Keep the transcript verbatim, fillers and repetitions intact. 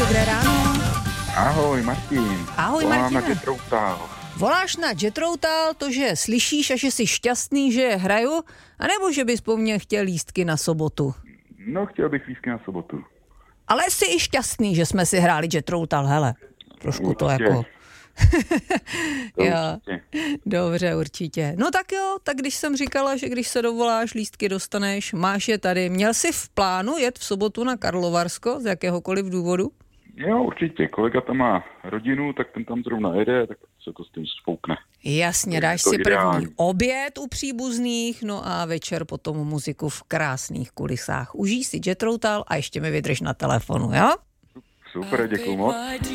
dobré ráno. Ahoj, Martin. Ahoj, Volám Martine. na Jet Routal. Voláš na Jet Routal, to, že slyšíš a že jsi šťastný, že je hraju, anebo že bys po mně chtěl lístky na sobotu? No, chtěl bych lístky na sobotu. Ale jsi i šťastný, že jsme si hráli Jet Routal, hele. Trošku to Určitě. jako... To jo, určitě. dobře, určitě. No tak jo, tak když jsem říkala, že když se dovoláš, lístky dostaneš, máš je tady. Měl jsi v plánu jet v sobotu na Karlovarsko z jakéhokoliv důvodu? Jo, určitě. Kolega tam má rodinu, tak ten tam zrovna jede, tak se to s tím spoukne. Jasně, Je dáš to si ideální. první oběd u příbuzných, no a večer potom muziku v krásných kulisách. Užij si Jet Routal a ještě mi vydrž na telefonu, jo? Super, děkuju moc.